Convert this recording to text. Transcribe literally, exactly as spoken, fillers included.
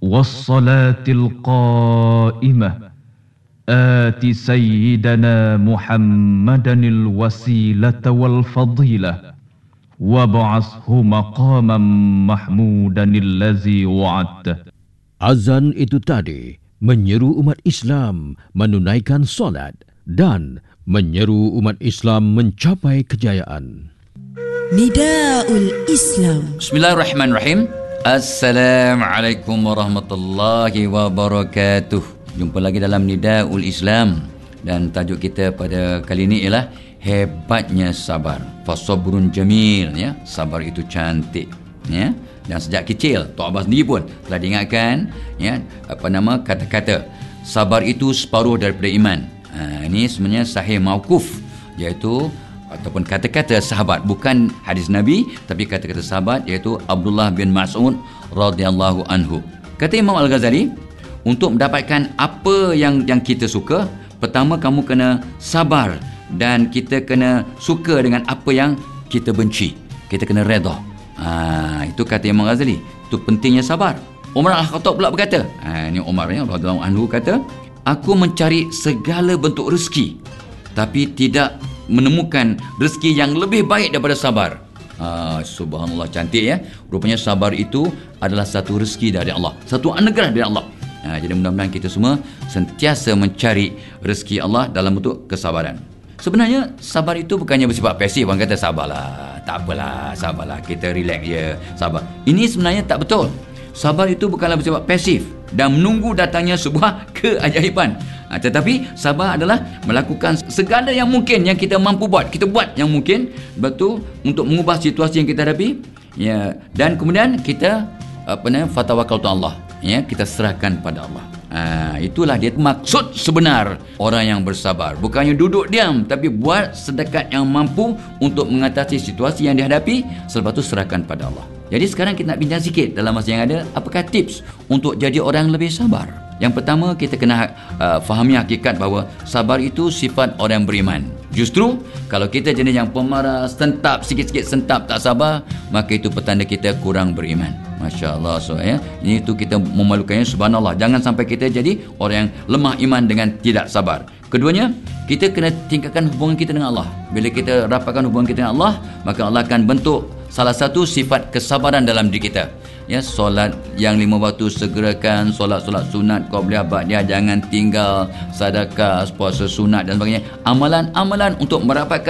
والصلاة القائمة آت سيدنا محمدا الوسيلة والفضيلة وابعثه مقاما محمودا الذي وعدته. Azan itu tadi menyeru umat Islam menunaikan solat dan menyeru umat Islam mencapai kejayaan. Nidaul Islam. Bismillahirrahmanirrahim. Assalamualaikum warahmatullahi wabarakatuh. Jumpa lagi dalam Nidaul Islam, dan tajuk kita pada kali ini ialah hebatnya sabar. Fasabrun jamil, ya. Sabar itu cantik, ya. Dan sejak kecil Tok Abah sendiri pun telah diingatkan, ya, apa nama kata-kata sabar itu separuh daripada iman. Ha, ini sebenarnya sahih mauquf, iaitu ataupun kata-kata sahabat, bukan hadis Nabi, tapi kata-kata sahabat, iaitu Abdullah bin Mas'ud radhiyallahu anhu. Kata Imam Al-Ghazali, untuk mendapatkan apa yang yang kita suka, pertama kamu kena sabar, dan kita kena suka dengan apa yang kita benci. Kita kena redha. Ha, itu kata Imam Ghazali. Itu pentingnya sabar. Umar Al-Khattab pula berkata, ha, ini Umar, ya, radhiyallahu anhu kata, aku mencari segala bentuk rezeki, tapi tidak menemukan rezeki yang lebih baik daripada sabar. Ha, subhanallah, cantik, ya. Rupanya sabar itu adalah satu rezeki dari Allah, satu anugerah dari Allah. Ha, jadi mudah-mudahan kita semua sentiasa mencari rezeki Allah dalam bentuk kesabaran. Sebenarnya sabar itu bukannya bersifat pasif. Orang kata sabarlah, tak apalah, sabarlah, kita relax je, sabar. Ini sebenarnya tak betul. Sabar itu bukanlah bersifat pasif dan menunggu datangnya sebuah keajaiban. Ha, tetapi sabar adalah melakukan segala yang mungkin yang kita mampu buat. Kita buat yang mungkin, betul, untuk mengubah situasi yang kita hadapi, ya, dan kemudian kita apa namanya fatawakkaltu Allah, ya, kita serahkan pada Allah. Ha, itulah dia maksud sebenar orang yang bersabar. Bukannya duduk diam, tapi buat sedekat yang mampu untuk mengatasi situasi yang dihadapi, selepas itu serahkan pada Allah. Jadi sekarang kita nak bincang sikit dalam masa yang ada, apakah tips untuk jadi orang lebih sabar. Yang pertama, kita kena uh, fahami hakikat bahawa sabar itu sifat orang beriman. Justru kalau kita jenis yang pemarah, sentap, sikit-sikit sentap, tak sabar, maka itu petanda kita kurang beriman. Masya Allah. So, ya, ini tu kita memalukannya, subhanallah. Jangan sampai kita jadi orang yang lemah iman dengan tidak sabar. Keduanya, kita kena tingkatkan hubungan kita dengan Allah. Bila kita rapatkan hubungan kita dengan Allah, maka Allah akan bentuk salah satu sifat kesabaran dalam diri kita. Ya, solat yang lima waktu segerakan, solat-solat sunat, qabliyah, ba'diyah jangan tinggal, sedekah, puasa sunat dan sebagainya. Amalan-amalan untuk merapatkan